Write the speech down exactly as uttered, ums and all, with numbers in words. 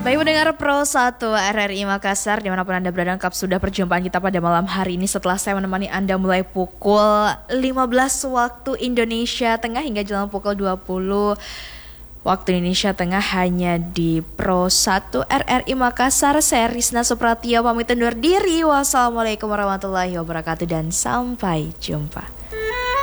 Baik pendengar Pro satu R R I Makassar, dimanapun Anda berada, lengkap sudah perjumpaan kita pada malam hari ini setelah saya menemani Anda mulai pukul lima belas waktu Indonesia Tengah hingga jelang pukul dua puluh waktu Indonesia Tengah hanya di Pro satu R R I Makassar. Saya Rizna Supratio pamit undur diri. Wassalamualaikum warahmatullahi wabarakatuh dan sampai jumpa.